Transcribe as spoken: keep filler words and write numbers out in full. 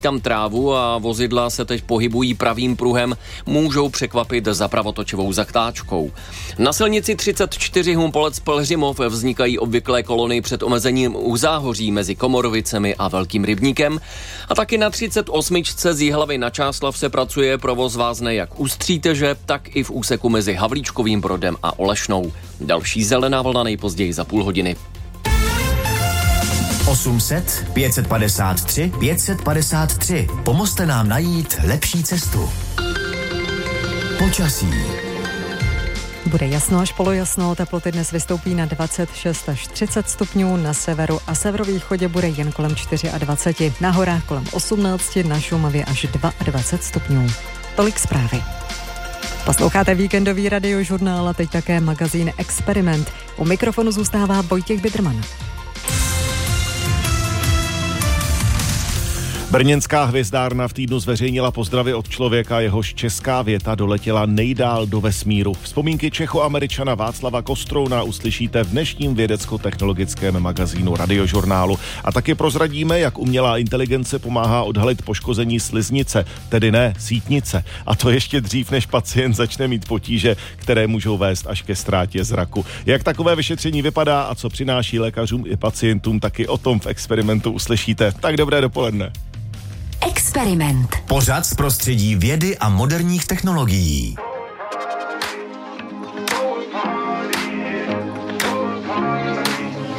tam trávu a vozidla se teď pohybují pravým pruhem, můžou překvapit za pravotočivou zaktáčkou. Na silnici třicet čtyři Humpolec-Pelhřimov vznikají obvyklé kolony před omezením u záhoří mezi Komorovicemi a Velkým Rybníkem a taky na třicet osm z Jihlavy na Čáslav se pracuje, provoz vázne jak u Stříteže, tak i v úseku mezi Havlíčkovým Brodem a Olešnou. Další zelená vlna nejpozději za půl hodiny. osm set pět set padesát tři pět set padesát tři. Pomozte nám najít lepší cestu. Počasí. Bude jasno až polojasno, teploty dnes vystoupí na dvacet šest až třicet stupňů, na severu a severovýchodě bude jen kolem dvacet čtyři, na horách kolem osmnáct, na Šumavě až dvacet dva stupňů. Tolik zprávy. Posloucháte víkendový radiožurnál a teď také magazín Experiment. U mikrofonu zůstává Vojtěch Bidrman. Brněnská hvězdárna v týdnu zveřejnila pozdravy od člověka, jehož česká věta doletěla nejdál do vesmíru. Vzpomínky Čecho-Američana Václava Kostrouna uslyšíte v dnešním vědecko-technologickém magazínu Radiožurnálu. A taky prozradíme, jak umělá inteligence pomáhá odhalit poškození sliznice, tedy ne sítnice. A to ještě dřív, než pacient začne mít potíže, které můžou vést až ke ztrátě zraku. Jak takové vyšetření vypadá a co přináší lékařům i pacientům, taky o tom v Experimentu uslyšíte. Tak dobré dopoledne. Experiment. Pořad z prostředí vědy a moderních technologií.